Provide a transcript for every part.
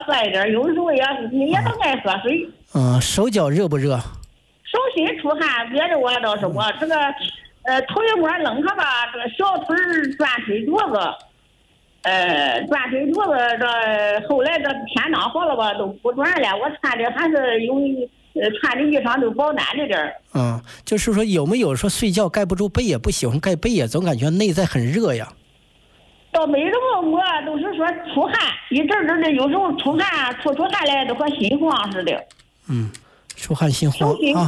喝一点，有的时候也都爱喝水。 手脚热不热？ 手心出汗，别的我倒是我这个头一摸冷它吧，这个小腿转腿肚子，转腿肚子这后来这天暖和了吧，都不转了。我穿的还是有穿的衣裳都保暖着点儿。 就是说有没有说睡觉盖不住被也不喜欢盖被呀，总感觉内在很热呀？ 倒没这么摸，都是说出汗，一阵阵的，有时候出汗出汗来都和心慌似的。 出汗心慌啊。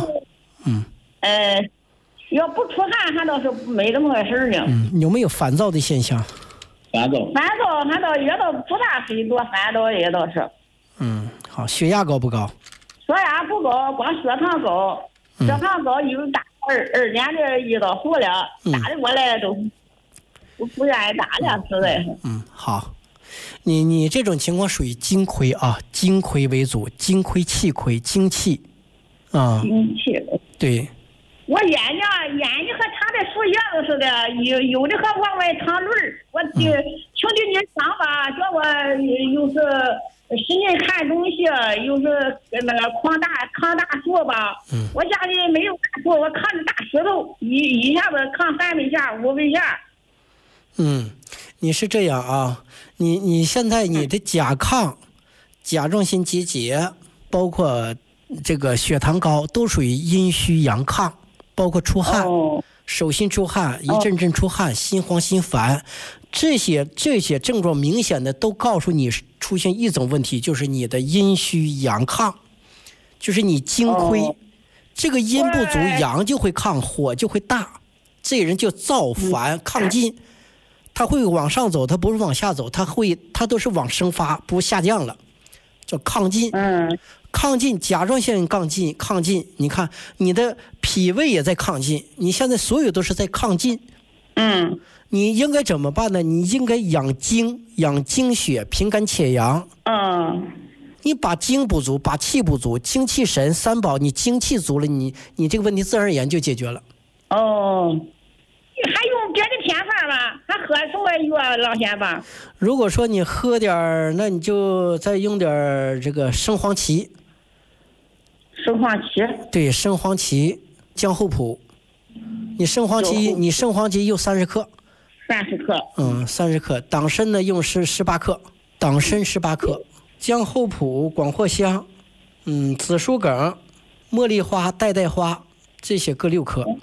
要不出汗还倒是没这么个事呢。 有没有烦躁的现象？ 烦躁还倒也倒不大很多，烦躁也倒是。 好，血压高不高？ 血压不高，光血糖高，血糖高又打2.1到5了，打的过来都不愿意打了，实在是。 好，你这种情况属于精亏啊，精亏为主，精亏气亏，精气啊。 精气。对。我眼睛和他的树叶子似的，有的还往外淌泪儿。我听的你讲吧，叫我又是使劲看东西，又是那个扛大树吧。我家里没有大树，我扛着大石头，一下子扛3倍下5倍下。 你是这样啊？你现在你的甲亢、甲状腺结节，包括这个血糖高，都属于阴虚阳亢。包括出汗，手心出汗，一阵阵出汗，心慌心烦，这些症状明显的都告诉你出现一种问题，就是你的阴虚阳亢，就是你精亏，这个阴不足，阳就会亢，火就会大，这人就躁烦亢进，他会往上走，他不是往下走，他都是往生发，不下降了，叫亢进。亢进，甲状腺亢进，你看你的脾胃也在亢进，你现在所有都是在亢进。你应该怎么办呢？你应该养精血，平肝潜阳。你把精补足，把气补足，精气神3宝，你精气足了，你这个问题自然而然就解决了。 还用别的偏方吗？还喝什么药老先生？ 如果说你喝点，那你就再用点这个生黄芪。对，生黄芪、姜厚朴。你生黄芪用30克。30克。党参呢用18克，党参18克，姜厚朴、广藿香，紫苏梗、茉莉花、代花，这些各6克。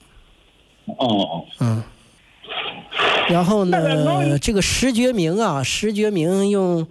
然后呢，这个石决明啊，石决明用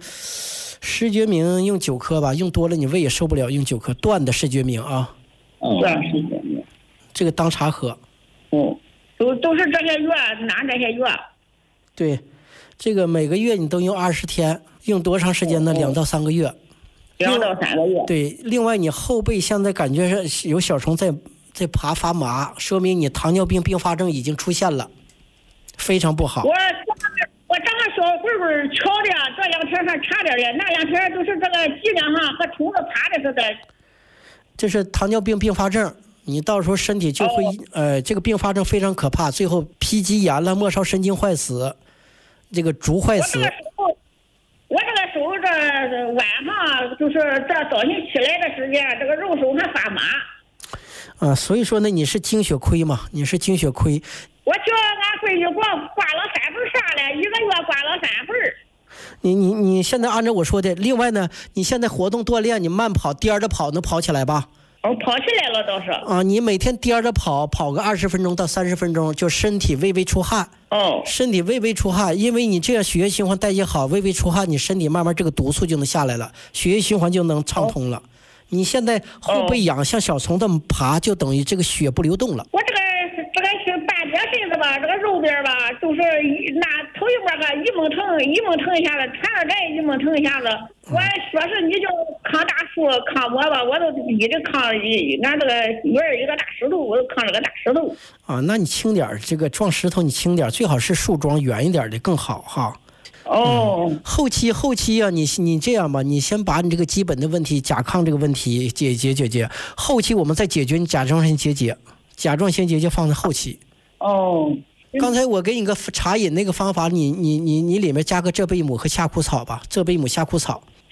9克吧，用多了你胃也受不了，用9克断的石决明啊。 断石决明。 这个当茶喝。 都是这些药，拿这些药。 对，这个每个月你都用20天，用多长时间呢？2到3个月。 2到3个月。 对，另外你后背现在感觉是有小虫在爬发麻，说明你糖尿病并发症已经出现了，非常不好。 我长个小棍棍敲的，这2天还差点了，那2天都是这个脊梁上和虫子爬的似的。 这是糖尿病并发症，你到时候身体就会这个并发症非常可怕，最后皮肌炎了，末梢神经坏死，这个足坏死。 我这个手这晚上就是这早晨起来的时间，这个肉手还发麻。 所以说呢，你是精血亏嘛？你是精血亏。 我叫俺闺女给我刮了3份上来，一个月刮了3份。 你现在按照我说的，另外呢，你现在活动锻炼，你慢跑颠着跑能跑起来吧？ 跑起来了倒是。 你每天颠着跑个20分钟到30分钟，就身体微微出汗。身体微微出汗，因为你这样血液循环代谢好，微微出汗，你身体慢慢这个毒素就能下来了，血液循环就能畅通了。你现在后背痒，像小虫这么爬，就等于这个血不流动了。 我这个是半截身子吧，这个肉边吧，就是那头一波个一猛疼一下子，传到这一猛疼一下子。我说是你就扛大树扛我吧，我都一直扛，俺这个院一个大石头，我都扛着个大石头。 那你轻点，这个撞石头你轻点，最好是树桩远一点的更好哈。后期啊，你这样吧，你先把你这个基本的问题甲亢这个问题解决，后期我们再解决你甲状腺结节放在后期。刚才我给你个茶饮那个方法，你里面加个浙贝母和夏枯草吧，浙贝母夏枯草。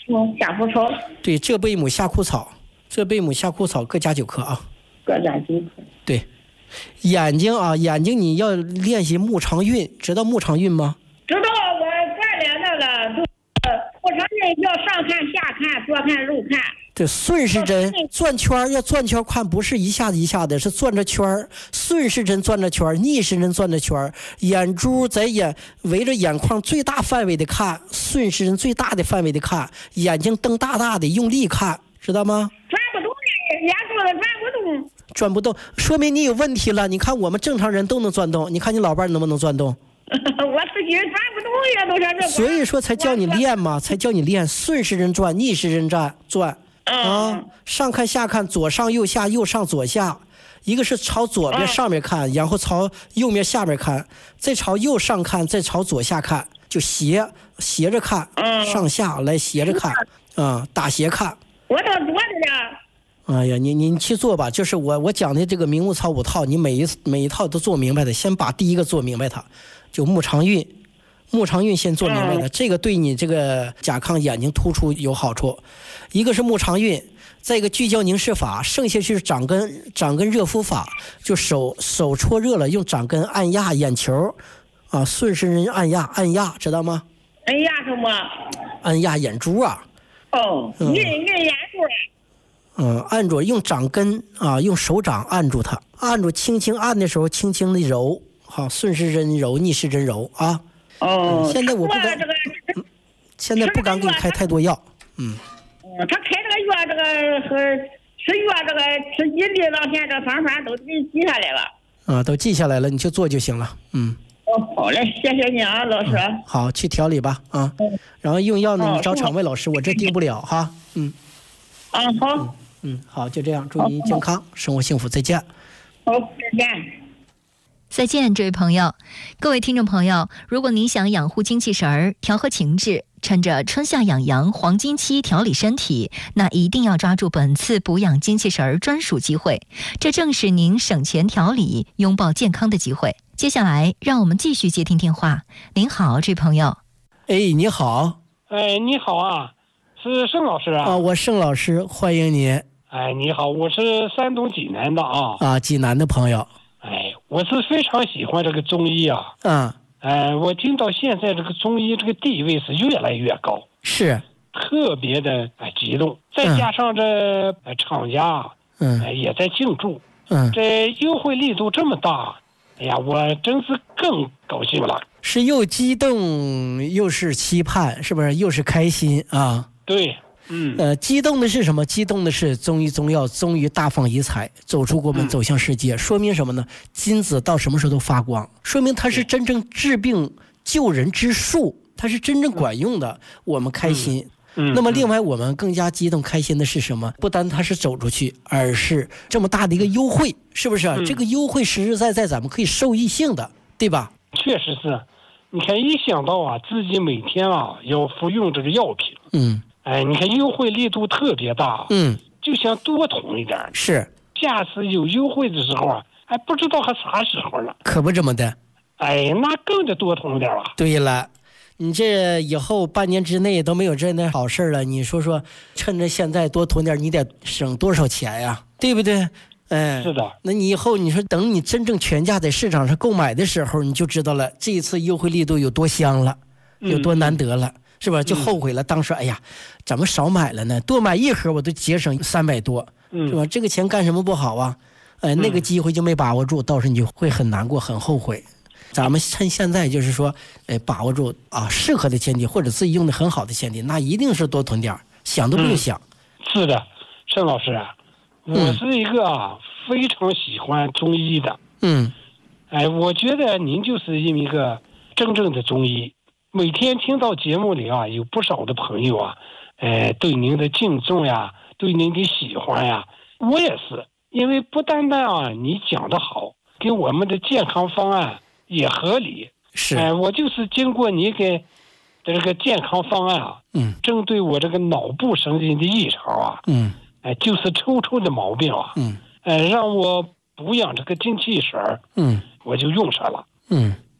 夏枯草。 对，浙贝母、夏枯草，浙贝母、夏枯草各加9克啊。 各加9克。 对，眼睛啊，眼睛你要练习目长运，知道目长运吗？ 知道，我锻炼那个，目长运要上看下看，左看右看。 对，顺时针转圈要转圈看，不是一下子一下的，是转着圈顺时针转着圈逆时针转着圈眼珠在围着眼眶最大范围的看，顺时针最大的范围的看，眼睛瞪大大的，用力看，知道吗？ 转不动，眼珠子转不动，说明你有问题了。你看我们正常人都能转动，你看你老伴能不能转动？ 我自己转不动呀，都是这。 所以说才叫你练嘛，才叫你练顺时针转，逆时针转。上看下看，左上右下，右上左下，一个是朝左边上面看，然后朝右面下面看，再朝右上看，再朝左下看，就斜着看，上下来斜着看，打斜看。 我都做的呀。 哎呀，你去做吧，就是我讲的这个明目操5套，你每一套都做明白的，先把第一个做明白它，就目长运先做明白的，这个对你这个甲亢眼睛突出有好处。一个是目长运，再一个聚焦凝视法，剩下就是掌根热敷法，就手搓热了，用掌根按压眼球，顺时针按压，知道吗？ 按压什么？ 按压眼珠啊。 晕眼珠。 按住，用掌根用手掌按住它，按住，轻轻按的时候，轻轻的揉，好，顺时针揉，逆时针揉啊。现在现在不敢给你开太多药。 他开这个药，这个和吃药，这个吃几粒老天，这方法都给你记下来了。 都记下来了，你就做就行了。 好嘞，谢谢你啊，老师。 好，去调理吧啊。然后用药呢，你找场外老师，我这定不了哈。 好。 好，就这样，祝您健康，生活幸福，再见。 好，再见。 再见，这位朋友。各位听众朋友，如果您想养护精气神儿，调和情志，趁着春夏养阳黄金期调理身体，那一定要抓住本次补养精气神儿专属机会，这正是您省钱调理、拥抱健康的机会。接下来，让我们继续接听电话。您好，这位朋友。 你好。 你好啊，是盛老师啊？ 我盛老师，欢迎您。 你好，我是山东济南的啊。 济南的朋友。 我是非常喜欢这个中医啊。我听到现在这个中医这个地位是越来越高， 是特别的激动。再加上这厂家也在进驻，这优惠力度这么大，哎呀，我真是更高兴了。 是又激动又是期盼，是不是？又是开心啊？ 对。 激动的是什么？激动的是中医中药终于大放异彩，走出国门，走向世界。说明什么呢？金子到什么时候都发光，说明它是真正治病救人之术，它是真正管用的。我们开心。那么另外我们更加激动开心的是什么？不单它是走出去，而是这么大的一个优惠，是不是？这个优惠实实在在咱们可以受益性的，对吧？ 确实是。你看一想到自己每天要服用这个药品，你看优惠力度特别大，就想多囤一点。 是， 下次有优惠的时候还不知道还啥时候了。 可不这么的。 那更得多囤点了。 对了，你这以后半年之内都没有这点好事了，你说说，趁着现在多囤点，你得省多少钱呀？对不对？ 是的。 那你以后你说等你真正全价在市场上购买的时候，你就知道了这一次优惠力度有多香了，有多难得了。是吧？就后悔了，当时哎呀，怎么少买了呢？多买一盒我都节省300多，是吧？这个钱干什么不好啊？那个机会就没把握住，到时候你就会很难过、很后悔。咱们趁现在就是说，把握住适合的前提或者自己用的很好的前提，那一定是多囤点，想都不用想。 是的，盛老师我是一个非常喜欢中医的。我觉得您就是一个真正的中医。每天听到节目里有不少的朋友对您的敬重呀，对您的喜欢呀，我也是，因为不单单你讲得好，给我们的健康方案也合理。 是， 我就是经过你给的这个健康方案针对我这个脑部神经的异常就是抽抽的毛病让我补养这个精气神我就用上了。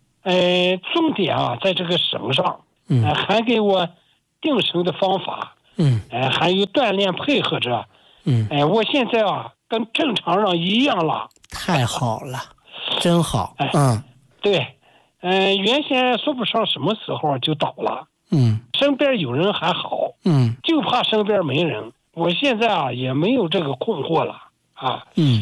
重点在这个神上还给我定神的方法还有锻炼配合着，我现在啊跟正常人一样了。 太好了，真好。 对，原先说不上什么时候就倒了，身边有人还好，就怕身边没人。我现在啊也没有这个困惑了啊，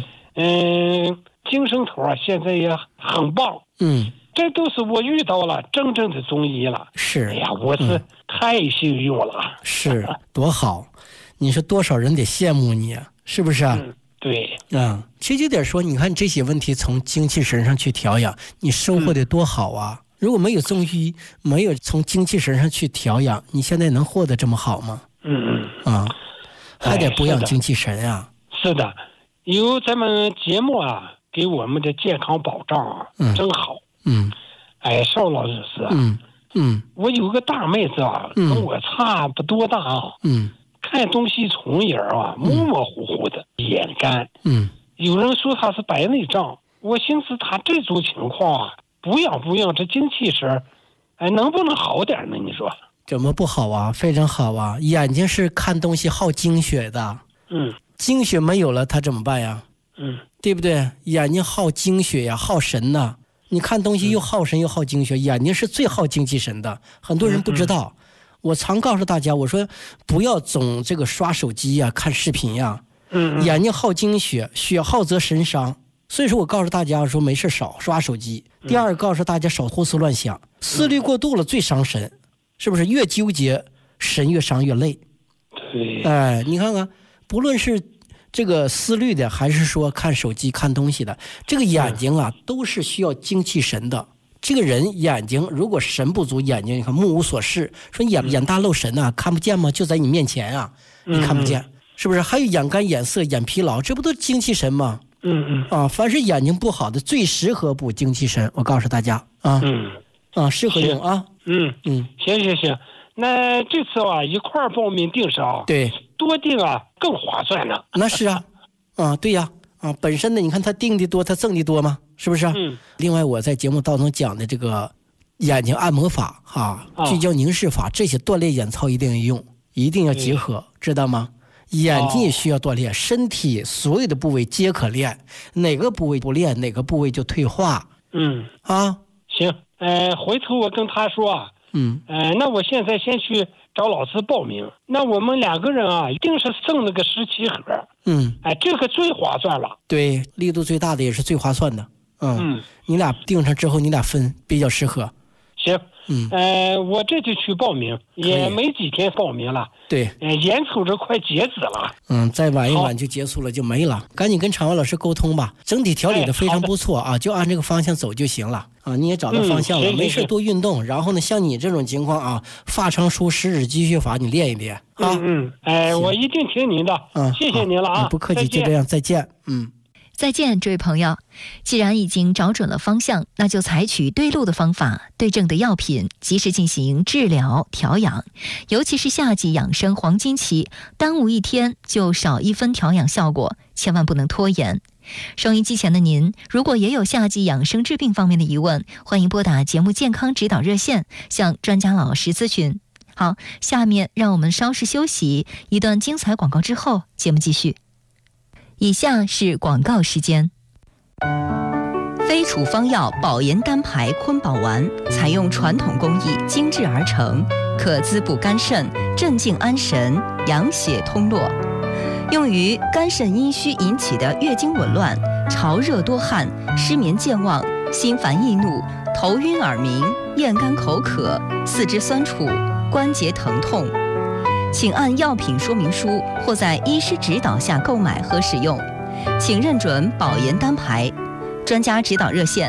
精神头啊现在也很棒，这都是我遇到了真正的中医了。 是， 哎呀，我是太幸运了。 是，多好！你说多少人得羡慕你啊，是不是啊？ 对。 其实点说，你看这些问题从精气神上去调养，你收获的多好啊！如果没有中医，没有从精气神上去调养，你现在能活得这么好吗？还得补养精气神啊。 是的，有咱们节目啊，给我们的健康保障啊，真好。邵老师是啊，我有个大妹子啊，跟我差不多大啊，看东西从眼啊模模糊糊的，眼干，有人说她是白内障，我寻思她这种情况啊，补养这精气神，能不能好点呢？你说？ 怎么不好啊？非常好啊！眼睛是看东西耗精血的，精血没有了，它怎么办呀？对不对？眼睛耗精血呀，耗神呐。你看东西又耗神又耗精血，眼睛是最耗精气神的，很多人不知道。我常告诉大家，我说不要总这个刷手机呀、看视频呀，眼睛耗精血，血耗则神伤。所以说我告诉大家说，没事少刷手机。第二，告诉大家少胡思乱想，思虑过度了最伤神，是不是？越纠结，神越伤越累。 对。 你看看，不论是这个思虑的，还是说看手机看东西的，这个眼睛啊，都是需要精气神的。这个人眼睛如果神不足，眼睛你看目无所视，说眼大漏神啊，看不见吗？就在你面前啊，你看不见，是不是？还有眼干眼涩眼疲劳，这不都是精气神吗？凡是眼睛不好的，最适合补精气神。我告诉大家啊，适合用啊。 行，那这次啊一块儿报名订上， 对， 多订啊更划算呢。 那是啊，对呀，本身呢，你看他订的多，他挣的多吗？是不是？另外我在节目当中讲的这个眼睛按摩法聚焦凝视法，这些锻炼眼操一定要用，一定要结合，知道吗？眼睛也需要锻炼，身体所有的部位皆可练，哪个部位不练，哪个部位就退化。 行，回头我跟他说啊，那我现在先去找老师报名，那我们2个人啊，一定是剩那个17盒。这个最划算了。对，力度最大的也是最划算的。你俩订上之后，你俩分比较适合。行，我这就去报名，也没几天报名了。对，眼瞅着快截止了。再晚一晚就结束了，就没了。赶紧跟场外老师沟通吧，整体调理的非常不错啊，就按这个方向走就行了啊。你也找到方向了，没事多运动。然后呢，像你这种情况啊，发长舒十指积血法，你练一练啊。我一定听您的。谢谢您了啊。不客气，就这样，再见。 再见，这位朋友。既然已经找准了方向，那就采取对路的方法，对症的药品，及时进行治疗调养。尤其是夏季养生黄金期，耽误一天就少1分调养效果，千万不能拖延。收音机前的您，如果也有夏季养生治病方面的疑问，欢迎拨打节目健康指导热线，向专家老师咨询。好，下面让我们稍事休息，一段精彩广告之后，节目继续。以下是广告时间。非处方药保颜丹牌坤宝丸，采用传统工艺精制而成，可滋补肝肾，镇静安神，养血通络，用于肝肾阴虚引起的月经紊乱、潮热多汗、失眠健忘、心烦易怒、头晕耳鸣、咽干口渴、四肢酸楚、关节疼痛。请按药品说明书或在医师指导下购买和使用，请认准保颜丹牌。专家指导热线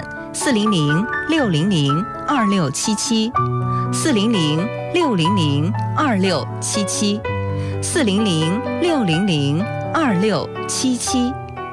400-600-2677，400-600-2677。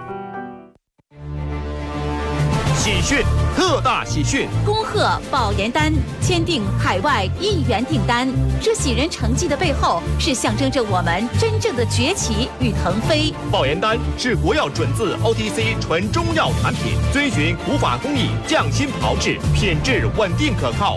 喜讯，特大喜讯！ 恭贺保颜丹签订海外1元订单，这喜人成绩的背后是象征着我们真正的崛起与腾飞。 保颜丹是国药准字 OTC 纯中药产品，遵循古法工艺匠心炮制，品质稳定可靠。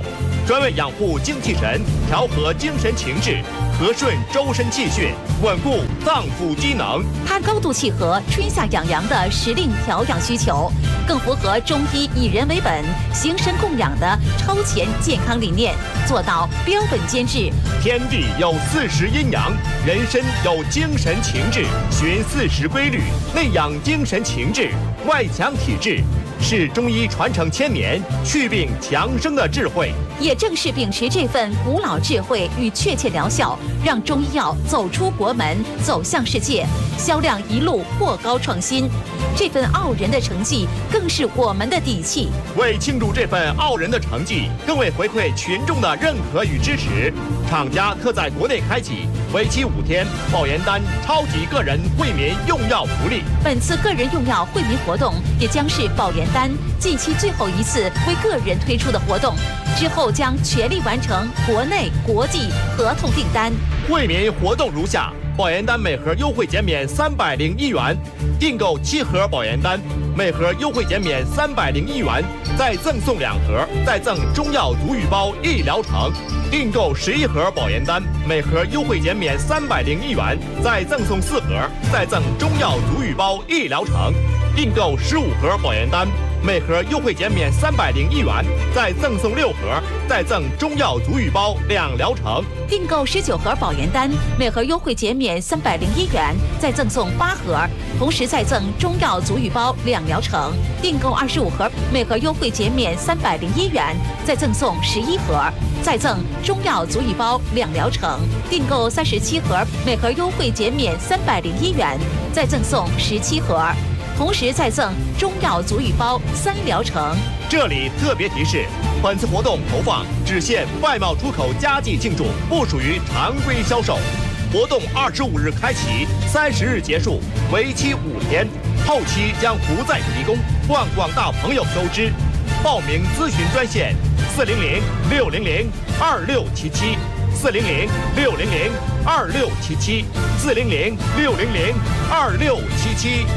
专为养护精气神、调和精神情志、和顺周身气血、稳固脏腑机能。 它高度契合春夏养阳的时令调养需求，更符合中医以人为本、形神供养的超前健康理念，做到标本兼治。 天地有40阴阳，人身有精神情志，循40规律，内养精神情志，外强体质，是中医传承千年、祛病强生的智慧。 也正是秉持这份古老智慧与确切疗效，让中医药走出国门，走向世界，销量一路过高创新。这份傲人的成绩，更是我们的底气。 为庆祝这份傲人的成绩，更为回馈群众的认可与支持，厂家特在国内开启为期5天保研丹超级个人惠民用药福利。 本次个人用药惠民活动，也将是保研丹近期最后一次为个人推出的活动，之后将全力完成国内、国际合同订单。 惠民活动如下：保研丹每盒优惠减免301元，订购7盒保研丹，每盒优惠减免301元，再赠送2盒，再赠中药足浴包1疗程。订购11盒保研丹，每盒优惠减免301元，再赠送4盒，再赠中药足浴包1疗程。订购15盒保研丹，每盒优惠减免301元，再赠送6盒，再赠中药足浴包2疗程。 订购19盒保研丹，每盒优惠减免301元，再赠送8盒，同时再赠中药足浴包2疗程。订购25盒，每盒优惠减免301元，再赠送11盒，再赠中药足浴包2疗程。订购37盒，每盒优惠减免301元，再赠送17盒。同时再赠中药足浴包3疗程。 这里特别提示，本次活动投放只限外贸出口佳绩庆祝，不属于常规销售。活动25日开启，30日结束，为期5天，后期将不再提供，望广大朋友收知。报名咨询专线400-600-2677。400-600-2677。400-600-2677。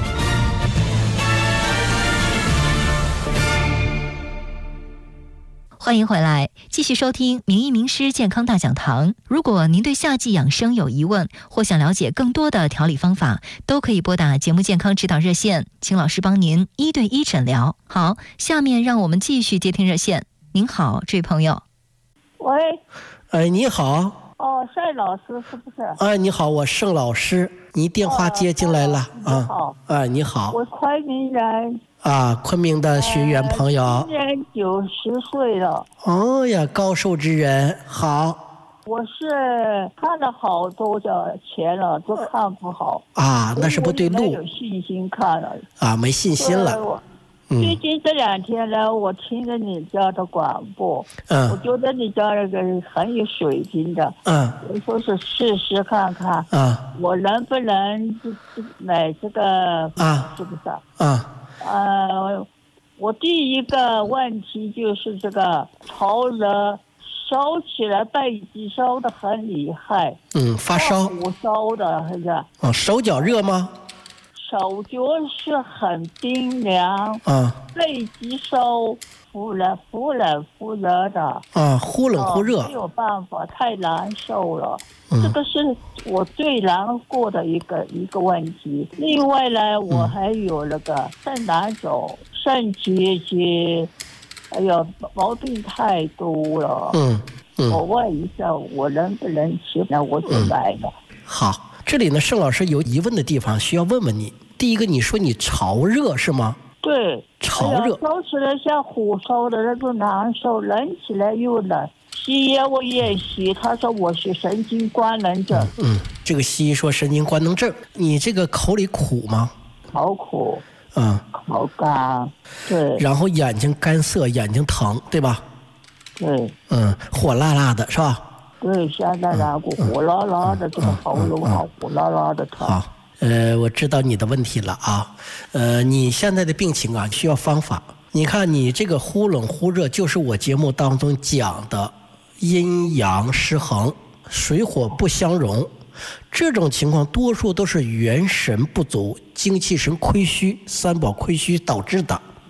欢迎回来，继续收听名医名师健康大讲堂。如果您对夏季养生有疑问，或想了解更多的调理方法，都可以拨打节目健康指导热线，请老师帮您1对1诊疗。好，下面让我们继续接听热线。您好，这位朋友。 喂。 你好。 哦，盛老师是不是？ 你好，我盛老师，你电话接进来了。 你好。 你好。 我昆明人。 昆明的学员朋友。 今年90岁了。 哦呀，高寿之人，好。 我是看了好多的钱了，都看不好。 那是不对路。 没有信心看了。 没信心了。 最近这2天呢，我听着你家的广播，我觉得你家那个很有水平的，我说是试试看看，我能不能买这个，是不是？我第一个问题就是这个头热，烧起来背脊烧得很厉害， 发烧， 骨烧的，是吧？ 手脚热吗？ 手脚是很冰凉，背脊烧，忽冷忽热的， 忽冷忽热， 没有办法，太难受了。这个是我最难过的一个问题。另外呢，我还有那个肾囊肿、肾结节，还有毛病太多了。我问一下，我能不能吃？那我就来了。 好。这里呢，盛老师有疑问的地方需要问问你。第一个，你说你潮热是吗？ 对， 潮热， 烧起来像火烧的那种难受，冷起来又冷。西医我也洗，他说我是神经官能症。 这个西医说神经官能症。你这个口里苦吗？ 好苦。口干。对。然后眼睛干涩，眼睛疼，对吧？ 对。 火辣辣的是吧？ 对，现在呢，火辣辣的，这个喉咙火辣辣的疼。 好，我知道你的问题了啊。你现在的病情需要方法。你看你这个忽冷忽热，就是我节目当中讲的阴阳失衡、水火不相容。这种情况多数都是元神不足、精气神亏虚、三宝亏虚导致的。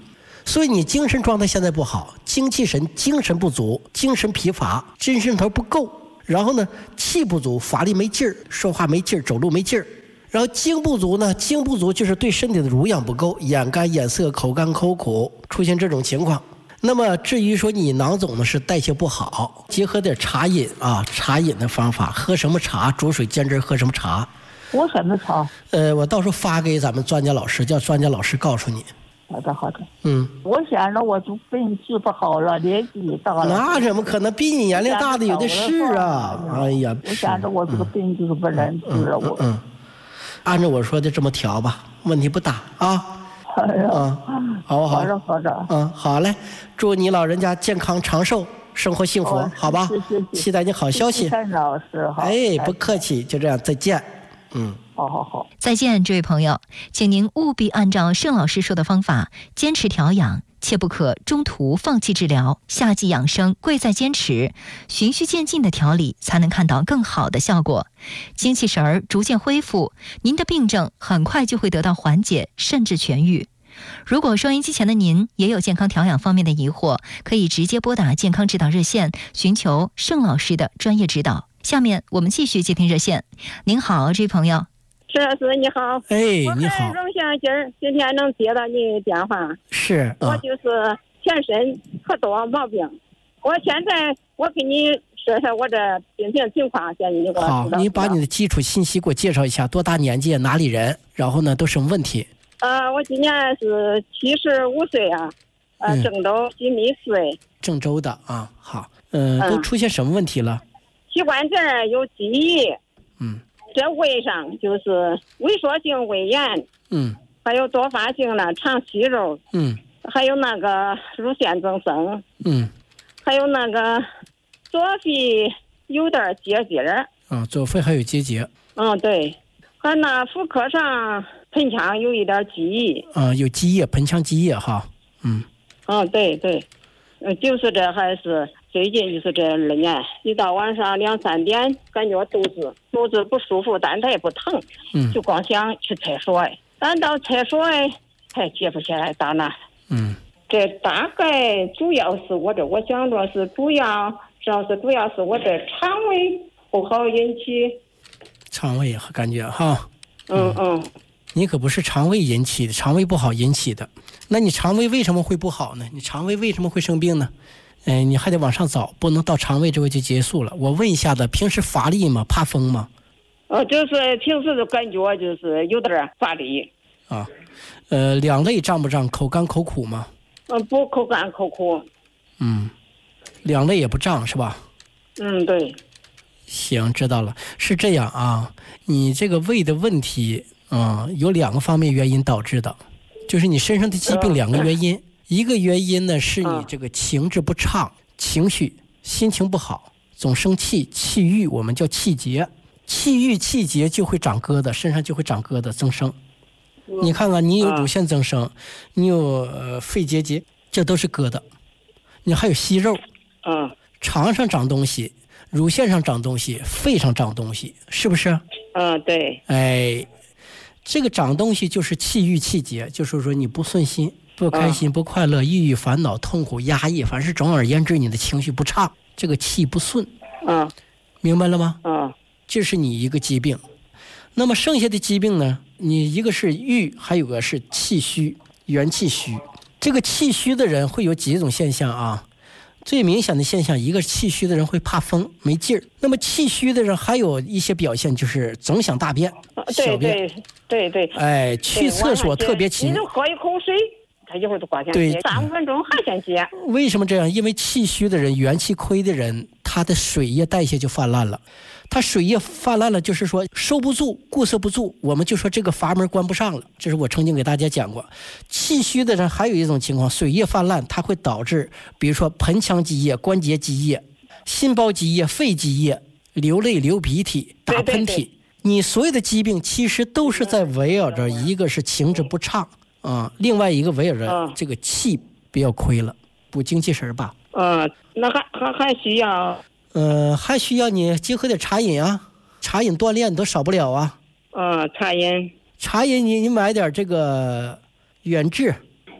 所以你精神状态现在不好，精气神精神不足，精神疲乏，精神头不够。然后呢，气不足，法力没劲儿，说话没劲儿，走路没劲儿。然后精不足呢，精不足就是对身体的濡养不够，眼干眼涩，口干口苦，出现这种情况。那么至于说你囊肿呢是代谢不好，结合点茶饮啊，茶饮的方法，喝什么茶，煮水煎汁喝什么茶。 喝什么茶？ 我到时候发给咱们专家老师，叫专家老师告诉你。 好的，好的。 我想着我这病治不好了，年纪也大了。 那怎么可能？比你年龄大的有的是啊！哎呀， 我想着我这个病就是不能治了，我。 按照我说的这么调吧，问题不大啊。好。 好的。 好嘞，祝你老人家健康长寿，生活幸福，好吧？期待你好消息。 陈老师，好。 不客气，就这样，再见。 好。 再见，这位朋友，请您务必按照盛老师说的方法坚持调养，切不可中途放弃治疗。夏季养生贵在坚持，循序渐进的调理才能看到更好的效果。精气神儿逐渐恢复，您的病症很快就会得到缓解，甚至痊愈。如果收音机前的您也有健康调养方面的疑惑，可以直接拨打健康指导热线，寻求盛老师的专业指导。下面我们继续接听热线。您好，这位朋友。 陈老师你好。 你好。 我很荣幸今天能接到你的电话。 是。 我就是全身可多毛病。我现在给你说说我这病情情况，现在你给我好，你把你的基础信息给我介绍一下，多大年纪，哪里人，然后呢都什么问题？ 我今年是75岁啊，郑州新密岁。 郑州的啊，好，都出现什么问题了？ 膝关节有积液。这胃上就是萎缩性胃炎。还有多发性的肠息肉。还有那个乳腺增生。还有那个左肺有点结节。 左肺还有结节。 对。还那妇科上盆腔有一点积液。 有积液，盆腔积液哈。 对，就是这还是最近就是这2年，一到晚上2、3点，感觉肚子不舒服，但它也不疼。就光想去厕所但到厕所还解不下来到那。这大概主要是我想着是主要是我这肠胃不好引起。 肠胃感觉哈。你可不是肠胃引起的，肠胃不好引起的。那你肠胃为什么会不好呢？你肠胃为什么会生病呢？你还得往上找，不能到肠胃这位就结束了。我问一下子，平时乏力吗？怕风吗？ 就是平时的感觉就是有点乏力。 两肋胀不胀？口干口苦吗？ 不口干口苦。 两肋也不胀是吧？ 对。 行，知道了。是这样啊，你这个胃的问题有2个方面原因导致的，就是你身上的疾病2个原因。一个原因呢是你这个情志不畅，情绪心情不好，总生气，气郁，我们叫气结。气郁气结就会长疙瘩，身上就会长疙瘩增生。你看看，你有乳腺增生，你有肺结节，这都是疙瘩。你还有息肉，肠上长东西，乳腺上长东西，肺上长东西，是不是？ 对。 这个长东西就是气郁气结，就是说你不顺心、不开心、不快乐、抑郁、烦恼、痛苦、压抑，反正总而言之，你的情绪不畅，这个气不顺。明白了吗？这是你一个疾病。那么剩下的疾病呢？你一个是郁，还有个是气虚，元气虚。这个气虚的人会有几种现象啊？最明显的现象，一个是气虚的人会怕风没劲儿。那么气虚的人还有一些表现，就是总想大便、小便。 对。 去厕所特别勤。 你就喝一口水，他一会儿就挂想接，3、5分钟还想接。 为什么这样？因为气虚的人、元气亏的人，他的水液代谢就泛滥了。他水液泛滥了，就是说收不住，固摄不住，我们就说这个阀门关不上了。这是我曾经给大家讲过。气虚的人还有一种情况，水液泛滥，它会导致比如说盆腔积液、关节积液、心包积液、肺积液、流泪、流鼻涕、打喷嚏。你所有的疾病其实都是在围绕着一个是情志不畅另外一个围绕着这个气比较亏了，补精气神吧。 那还需要。 还需要你结合点茶饮啊，茶饮锻炼都少不了啊。 茶饮你买点这个远志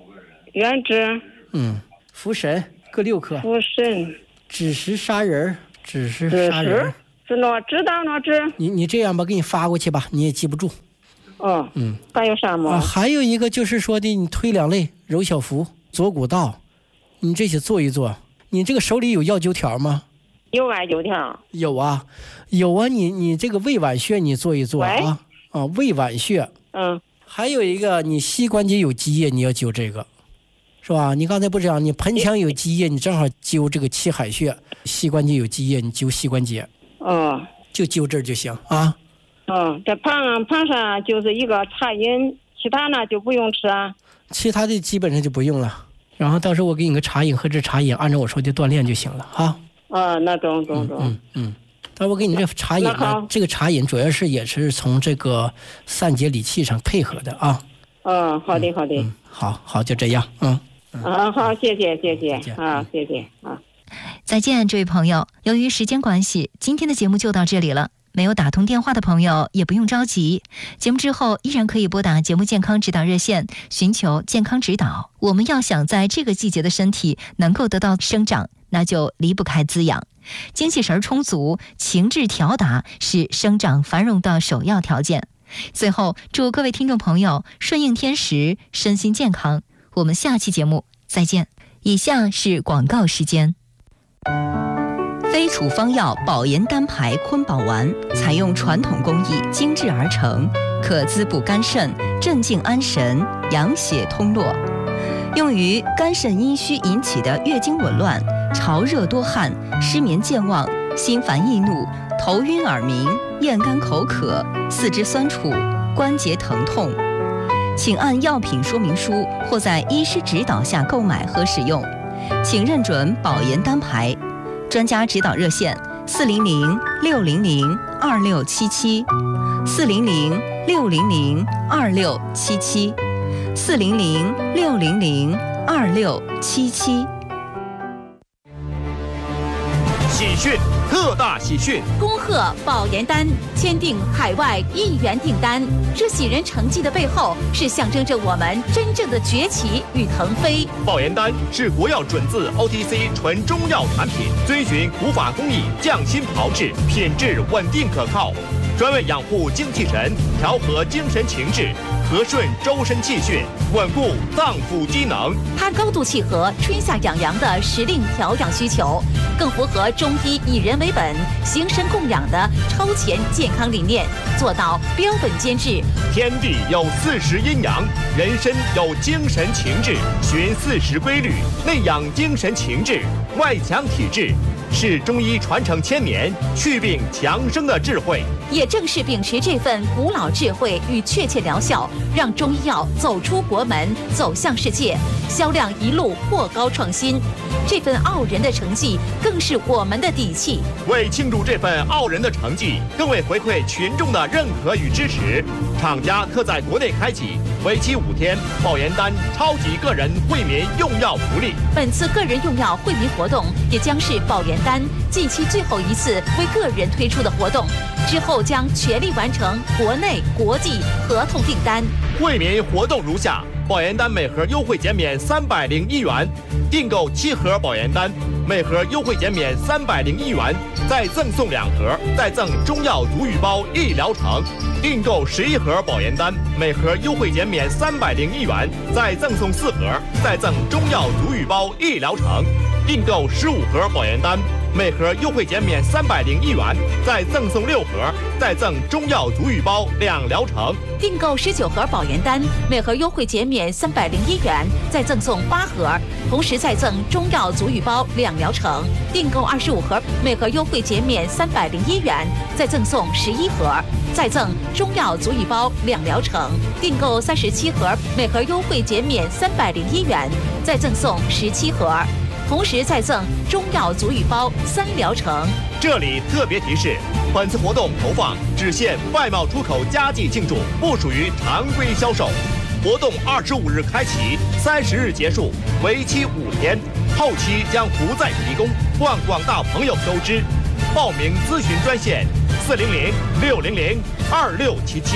原脂。 茯神各6克。 茯神。 枳实砂仁。枳实砂仁。 是那知道那知。 你这样吧，给你发过去吧，你也记不住。 还有啥吗？ 还有一个就是说的，你推2类，揉小腹、左骨道，你这些做一做。你这个手里有药灸条吗？ 有艾灸条。 有啊，你这个胃脘穴你做一做啊。胃脘穴。还有一个，你膝关节有积液，你要灸这个，是吧？你刚才不这样，你盆腔有积液，你正好灸这个气海穴；膝关节有积液，你灸膝关节。就灸这儿就行啊。 这旁上就是一个茶饮，其他呢就不用吃啊。 其他的基本上就不用了。然后到时候我给你个茶饮，喝这茶饮，按照我说的锻炼就行了哈。 那中。 到时候我给你这茶饮呢，这个茶饮主要是也是从这个散结理气上配合的啊。 好的。 好，就这样。 好，谢谢啊，谢谢啊。 再见，这位朋友。由于时间关系，今天的节目就到这里了。没有打通电话的朋友也不用着急，节目之后依然可以拨打节目健康指导热线，寻求健康指导。我们要想在这个季节的身体能够得到生长，那就离不开滋养。精气神充足，情志调达是生长繁荣的首要条件。最后，祝各位听众朋友顺应天时，身心健康。我们下期节目再见。以下是广告时间。非处方药保颜丹牌坤宝丸，采用传统工艺精制而成，可滋补肝肾，镇静安神，养血通络，用于肝肾阴虚引起的月经紊乱、潮热多汗、失眠健忘、心烦易怒、头晕耳鸣、咽干口渴、四肢酸楚、关节疼痛。请按药品说明书或在医师指导下购买和使用，请认准保颜丹牌。专家指导热线400-600-2677，400-600-2677。 喜讯，特大喜讯！ 恭贺保颜丹签订海外1元订单，这喜人成绩的背后是象征着我们真正的崛起与腾飞。 保颜丹是国药准字 OTC 纯中药产品，遵循古法工艺匠心炮制，品质稳定可靠，专为养护精气神，调和精神情志，和顺周身气血，稳固脏腑机能。 它高度契合春夏养阳的时令调养需求，更符合中医以人为本、形神供养的超前健康理念，做到标本兼治。 天地有40阴阳，人身有精神情志，循40规律，内养精神情志，外强体质，是中医传承千年、祛病强身的智慧。 也正是秉持这份古老智慧与确切疗效，让中医药走出国门，走向世界，销量一路过高创新。这份傲人的成绩，更是我们的底气。 为庆祝这份傲人的成绩，更为回馈群众的认可与支持，厂家特在国内开启为期5天保颜丹超级个人惠民用药福利。 本次个人用药惠民活动，也将是保颜丹近期最后一次为个人推出的活动，之后将全力完成国内、国际合同订单。 惠民活动如下：保颜丹每盒优惠减免301元，订购7盒保颜丹，每盒优惠减免301元，再赠送2盒，再赠中药足浴包1疗程。订购11盒保颜丹，每盒优惠减免301元，再赠送4盒，再赠中药足浴包1疗程。订购15盒保颜丹，每盒优惠减免301元，再赠送6盒，再赠中药足浴包2疗程。 订购19盒保颜丹，每盒优惠减免301元，再赠送8盒，同时再赠中药足浴包2疗程。订购25盒，每盒优惠减免301元，再赠送11盒，再赠中药足浴包2疗程。订购37盒，每盒优惠减免301元，再赠送17盒。同时再赠中药足浴包3疗程。 这里特别提示，本次活动投放只限外贸出口佳绩庆祝，不属于常规销售。活动25日开启，30日结束，为期5天，后期将不再提供，望广大朋友收知。报名咨询专线400-600-2677。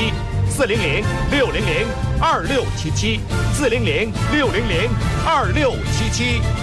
400-600-2677，400-600-2677。